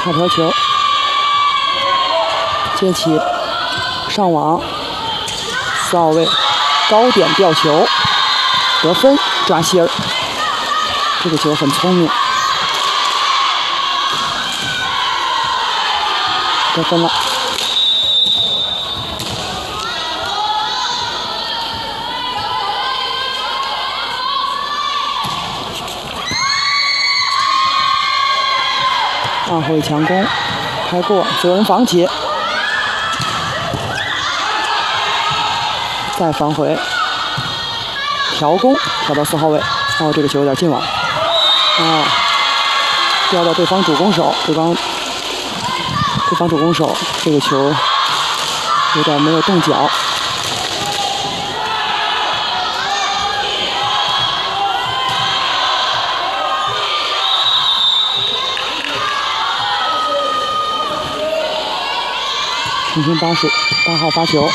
跳飘球，接起上网，4号位高点吊球，得分，抓希尔。这个球很聪明，得分了。2号位强攻，开过，自由人防起，再反回，调攻，调到4号位。哦，这个球有点近网。哦，掉到对方主攻手，对方主攻手，这个球有点没有动脚。平均8数，8号发球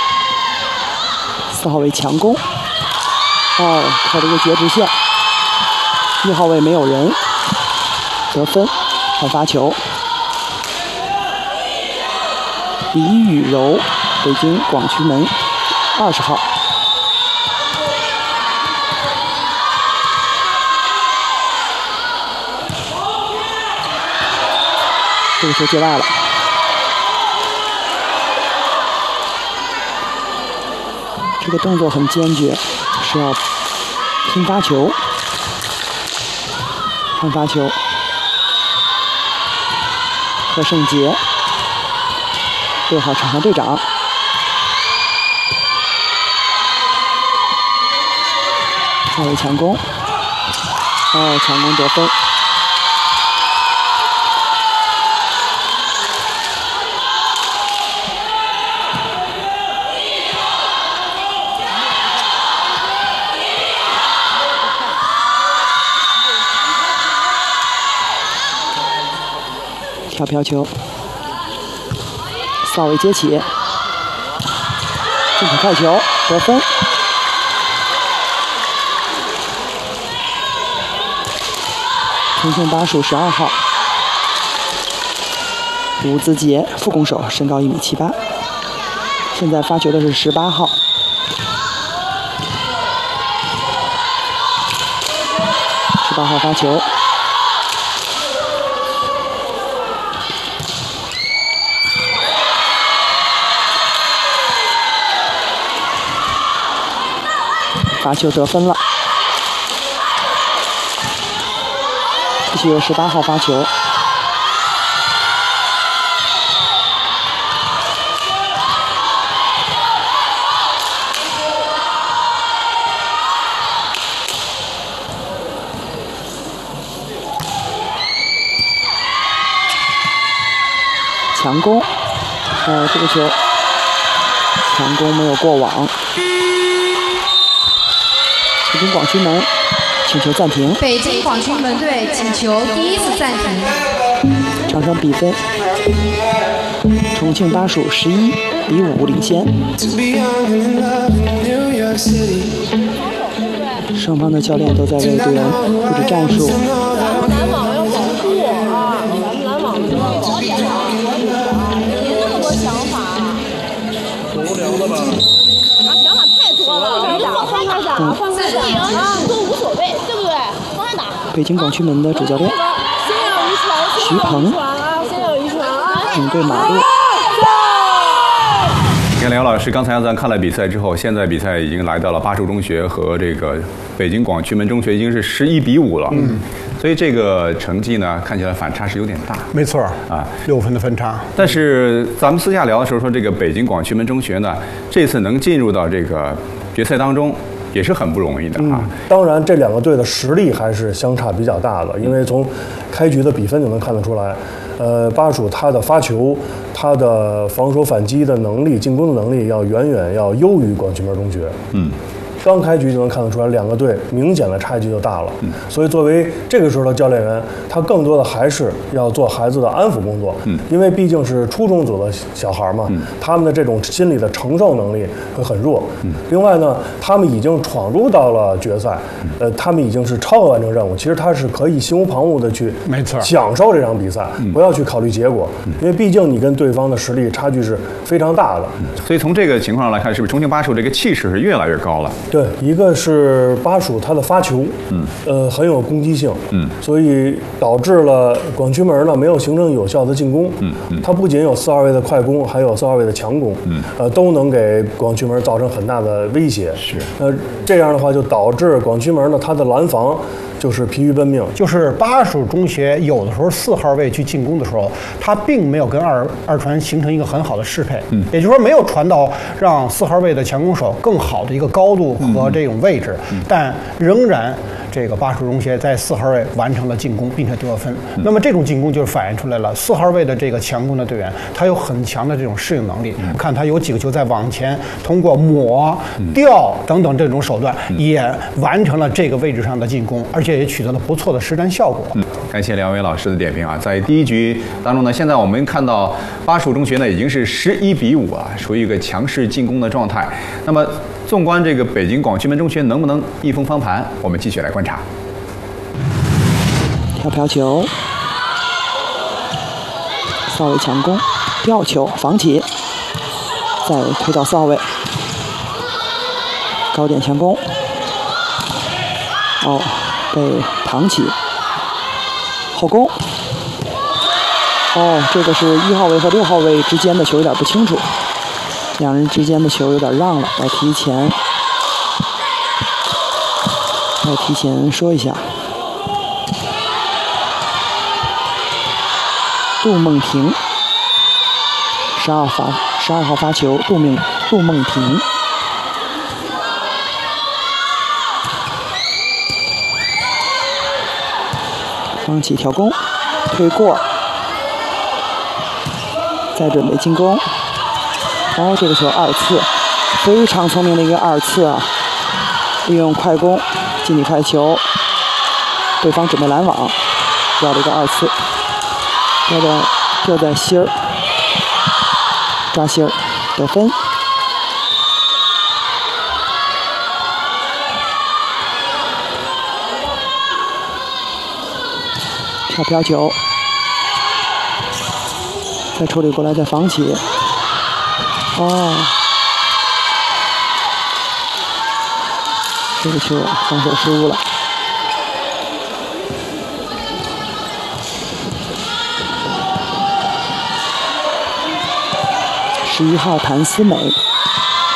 ，4号位强攻，哦，靠了一个截直线，1号位没有人，得分，换发球。李雨柔，北京广渠门，20号。这个球界外了。这个动作很坚决，是要拼发球，换发球。何胜杰，6号场上队长。2位强攻，哦，强攻得分。跳飘球，4号位接起，进球快球，得分。平均8数12号，吴子杰，副攻手，身高1.78米。现在发球的是18号。18号发球。罚球得分了，继续由18号发球。强攻，这个球强攻没有过网。北京广渠门请求暂停。 北京广渠门队请求第1次暂停。 场上比分：重庆巴蜀11比5领先。双方的教练都在为队员布置战术。 拦网要保护啊！咱们拦网的时候早点啊！别那么多想法啊！ 无聊了吧？ 想法太多了，你放开打，放开打啊，都无所谓，对不对？放开打。 北京广渠门的主教练徐鹏，领队马路。 你看梁老师，刚才咱看了比赛之后，现在比赛已经来到了巴蜀中学和这个北京广渠门中学，已经是11比5了。所以这个成绩呢，看起来反差是有点大。 没错啊，6分的分差。 但是咱们私下聊的时候说，这个北京广渠门中学呢，这次能进入到这个决赛当中，也是很不容易的啊。 当然，这两个队的实力还是相差比较大的，因为从开局的比分就能看得出来。巴蜀他的发球、他的防守反击的能力、进攻的能力要远远要优于广渠门中学。 刚开局就能看得出来，两个队明显的差距就大了。所以作为这个时候的教练员，他更多的还是要做孩子的安抚工作。因为毕竟是初中组的小孩嘛，他们的这种心理的承受能力会很弱。另外呢，他们已经闯入到了决赛，他们已经是超额完成任务。其实他是可以心无旁骛的去享受这场比赛，不要去考虑结果，因为毕竟你跟对方的实力差距是非常大的。 所以从这个情况上来看，是不是重庆巴蜀这个气势是越来越高了？ 对，一个是巴蜀他的发球，很有攻击性，所以导致了广渠门呢没有形成有效的进攻。他不仅有4-2位的快攻，还有4-2位的强攻，都能给广渠门造成很大的威胁。 是， 这样的话就导致广渠门呢他的拦防就是疲于奔命。 就是巴蜀中学有的时候4号位去进攻的时候，他并没有跟二传形成一个很好的适配，也就是说没有传到让4号位的强攻手更好的一个高度和这种位置，但仍然这个巴蜀中学在4号位完成了进攻，并且得了分。那么这种进攻就是反映出来了4号位的这个强攻的队员，他有很强的这种适应能力。看他有几个球在往前通过抹、吊等等这种手段，也完成了这个位置上的进攻，而且也取得了不错的实战效果。 感谢两位老师的点评啊！在第一局当中呢，现在我们看到巴蜀中学呢已经是11-5啊，属于一个强势进攻的状态。那么，纵观这个北京广渠门中学能不能逆风翻盘，我们继续来观察。 飘球，4号位强攻，吊球防起，再推到4号位，高点强攻，被扛起，后攻。这个是1号位和6号位之间的球有点不清楚，两人之间的球有点让了，来提前说一下。杜梦婷12号发球，杜梦婷。放弃跳攻，推过，再准备进攻。这个球2次，非常聪明的一个2次啊！利用快攻，近底快球，对方准备拦网，掉了一个2次，掉在心儿，抓心儿，得分。飘球，再处理过来，再防起。这个球防守失误了。11号谭思美